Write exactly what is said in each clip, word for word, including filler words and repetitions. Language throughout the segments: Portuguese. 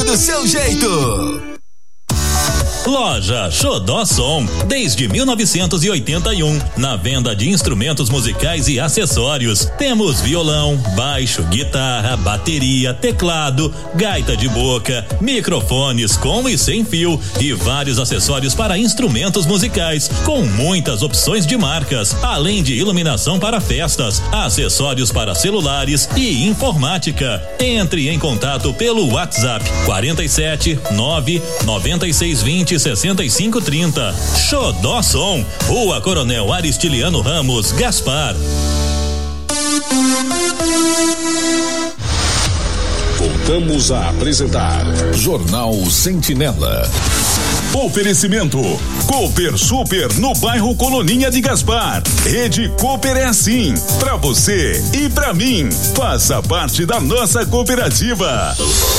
tudo do seu jeito. Loja Xodó Som, desde mil novecentos e oitenta e um, na venda de instrumentos musicais e acessórios. Temos violão, baixo, guitarra, bateria, teclado, gaita de boca, microfones com e sem fio e vários acessórios para instrumentos musicais, com muitas opções de marcas, além de iluminação para festas, acessórios para celulares e informática. Entre em contato pelo WhatsApp quarenta e sete, nove, noventa e seis, vinte, sessenta e cinco, trinta. Xodó Som, Rua Coronel Aristiliano Ramos, Gaspar. Voltamos a apresentar Jornal Sentinela. Oferecimento Cooper Super no bairro Coloninha de Gaspar. Rede Cooper é assim, pra você e pra mim. Faça parte da nossa cooperativa.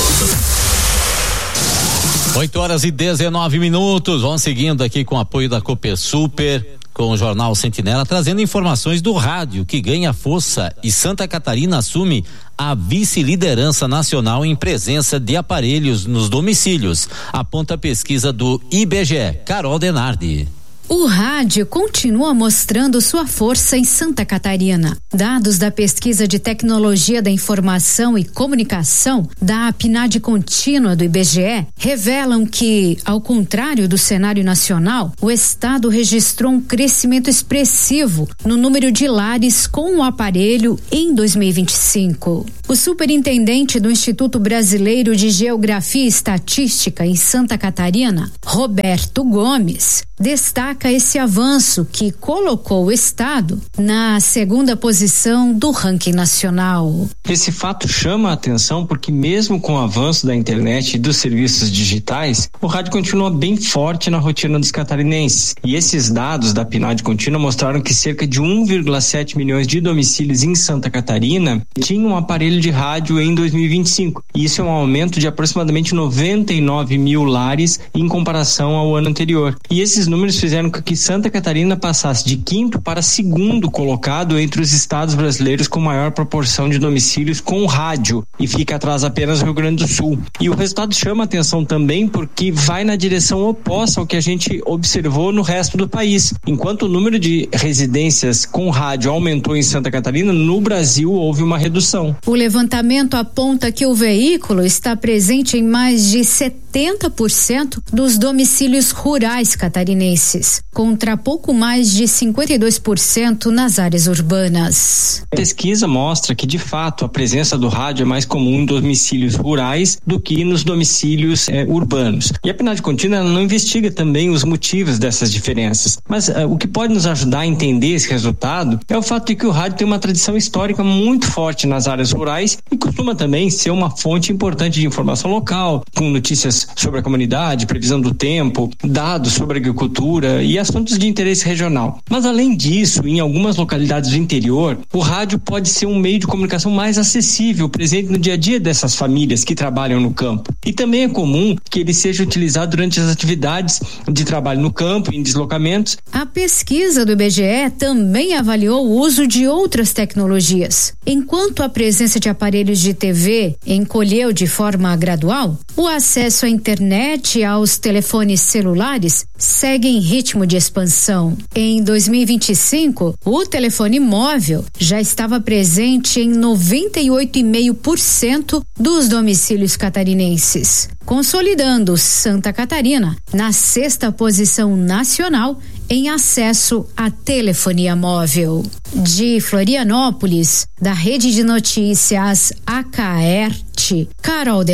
oito horas e dezenove minutos, vamos seguindo aqui com o apoio da Cooper Super, com o Jornal Sentinela, trazendo informações do rádio que ganha força e Santa Catarina assume a vice-liderança nacional em presença de aparelhos nos domicílios, aponta a pesquisa do I B G E. Carol Denardi. O rádio continua mostrando sua força em Santa Catarina. Dados da Pesquisa de Tecnologia da Informação e Comunicação da PNAD Contínua do I B G E revelam que, ao contrário do cenário nacional, o estado registrou um crescimento expressivo no número de lares com o aparelho em dois mil e vinte e cinco. O superintendente do Instituto Brasileiro de Geografia e Estatística em Santa Catarina, Roberto Gomes, destaca esse avanço que colocou o estado na segunda posição do ranking nacional. Esse fato chama a atenção porque mesmo com o avanço da internet e dos serviços digitais, o rádio continua bem forte na rotina dos catarinenses. E esses dados da PNAD Contínua mostraram que cerca de um vírgula sete milhões de domicílios em Santa Catarina tinham um aparelho de rádio em dois mil e vinte e cinco. E isso é um aumento de aproximadamente noventa e nove mil lares em comparação ao ano anterior. E esses números fizeram com que Santa Catarina passasse de quinto para segundo colocado entre os estados brasileiros com maior proporção de domicílios com rádio, e fica atrás apenas o Rio Grande do Sul. E o resultado chama atenção também porque vai na direção oposta ao que a gente observou no resto do país. Enquanto o número de residências com rádio aumentou em Santa Catarina, no Brasil houve uma redução. O levantamento aponta que o veículo está presente em mais de setenta por cento dos domicílios rurais catarinenses, contra pouco mais de cinquenta e dois por cento nas áreas urbanas. A pesquisa mostra que, de fato, a presença do rádio é mais comum em domicílios rurais do que nos domicílios eh, urbanos. E a PNAD Contínua não investiga também os motivos dessas diferenças. Mas eh, o que pode nos ajudar a entender esse resultado é o fato de que o rádio tem uma tradição histórica muito forte nas áreas rurais e costuma também ser uma fonte importante de informação local, com notícias sobre a comunidade, previsão do tempo, dados sobre a agricultura e assuntos de interesse regional. Mas além disso, em algumas localidades do interior, o rádio pode ser um meio de comunicação mais acessível, presente no dia a dia dessas famílias que trabalham no campo. E também é comum que ele seja utilizado durante as atividades de trabalho no campo, em deslocamentos. A pesquisa do I B G E também avaliou o uso de outras tecnologias. Enquanto a presença de aparelhos de T V encolheu de forma gradual, o acesso à internet e aos telefones celulares segue em ritmo de expansão. Em dois mil e vinte e cinco, o telefone móvel já estava presente em noventa e oito vírgula cinco por cento dos domicílios catarinenses, consolidando Santa Catarina na sexta posição nacional em acesso à telefonia móvel. De Florianópolis, da Rede de Notícias A K R T, Carol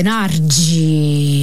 Denardi.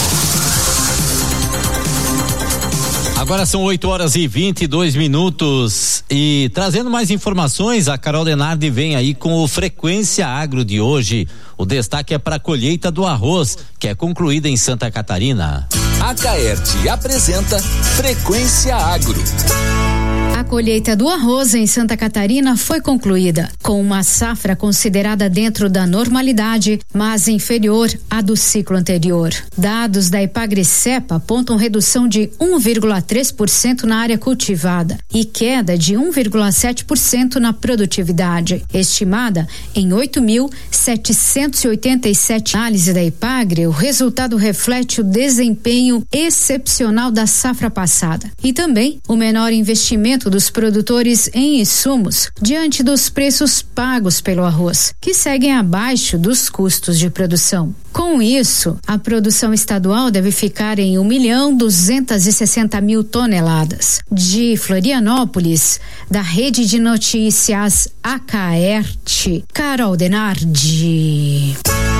Agora são oito horas e vinte e dois minutos e trazendo mais informações, a Carol Denardi vem aí com o Frequência Agro de hoje. O destaque é para a colheita do arroz, que é concluída em Santa Catarina. A K R T apresenta Frequência Agro. A A colheita do arroz em Santa Catarina foi concluída, com uma safra considerada dentro da normalidade, mas inferior à do ciclo anterior. Dados da Epagri-Cepa apontam redução de um vírgula três por cento na área cultivada e queda de um vírgula sete por cento na produtividade, estimada em oito mil setecentos e oitenta e sete. Análise da Epagri, o resultado reflete o desempenho excepcional da safra passada e também o menor investimento dos produtores em insumos diante dos preços pagos pelo arroz, que seguem abaixo dos custos de produção. Com isso, a produção estadual deve ficar em um milhão duzentos e sessenta mil toneladas. De Florianópolis, da Rede de Notícias Acaerte, Carol Denardi.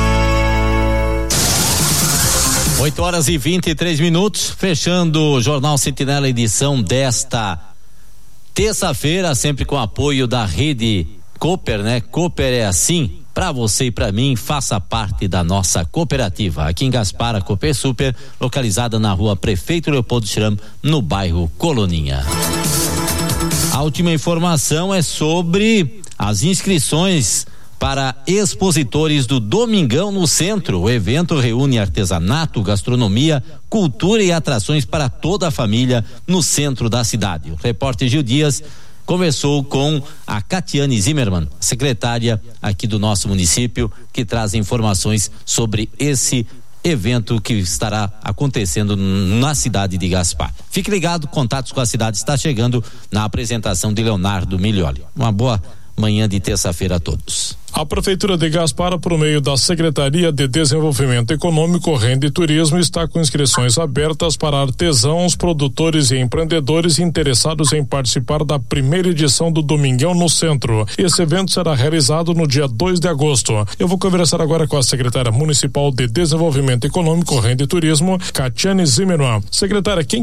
oito horas e vinte e três minutos, fechando o Jornal Sentinela, edição desta terça-feira, sempre com apoio da Rede Cooper, né? Cooper é assim, pra você e pra mim, faça parte da nossa cooperativa. Aqui em Gaspar, a Cooper Super, localizada na rua Prefeito Leopoldo Schramm, no bairro Coloninha. A última informação é sobre as inscrições para expositores do Domingão no Centro. O evento reúne artesanato, gastronomia, cultura e atrações para toda a família no centro da cidade. O repórter Gil Dias conversou com a Catiane Zimmermann, secretária aqui do nosso município, que traz informações sobre esse evento que estará acontecendo na cidade de Gaspar. Fique ligado, Contatos com a Cidade está chegando na apresentação de Leonardo Miglioli. Uma boa manhã de terça-feira a todos. A Prefeitura de Gaspar, por meio da Secretaria de Desenvolvimento Econômico, Renda e Turismo, está com inscrições abertas para artesãos, produtores e empreendedores interessados em participar da primeira edição do Domingão no Centro. Esse evento será realizado no dia dois de agosto. Eu vou conversar agora com a secretária municipal de Desenvolvimento Econômico, Renda e Turismo, Catiane Zimmermann. Secretária, quem